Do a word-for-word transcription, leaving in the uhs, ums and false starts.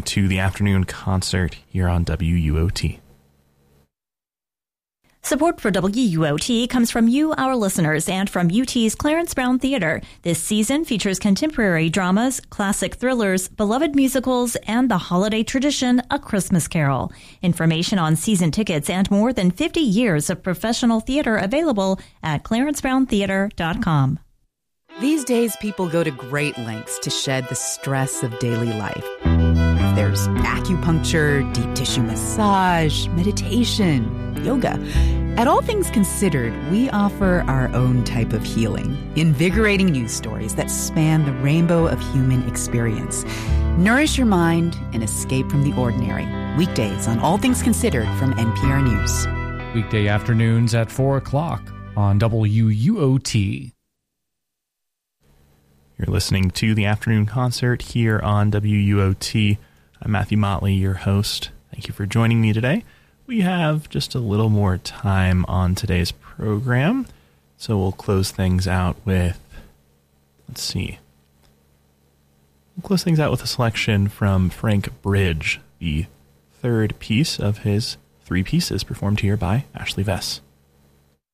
to the afternoon concert here on W U O T. Support for W U O T comes from you, our listeners, and from U T's Clarence Brown Theater. This season features contemporary dramas, classic thrillers, beloved musicals, and the holiday tradition, A Christmas Carol. Information on season tickets and more than fifty years of professional theater available at clarence brown theater dot com. These days, people go to great lengths to shed the stress of daily life. There's acupuncture, deep tissue massage, meditation, yoga. At All Things Considered, we offer our own type of healing, invigorating news stories that span the rainbow of human experience. Nourish your mind and escape from the ordinary. Weekdays on All Things Considered from N P R News. Weekday afternoons at four o'clock on W U O T. You're listening to the afternoon concert here on W U O T. I'm Matthew Motley, your host. Thank you for joining me today. We have just a little more time on today's program, so we'll close things out with, let's see, we'll close things out with a selection from Frank Bridge, the third piece of his three pieces performed here by Ashley Vess.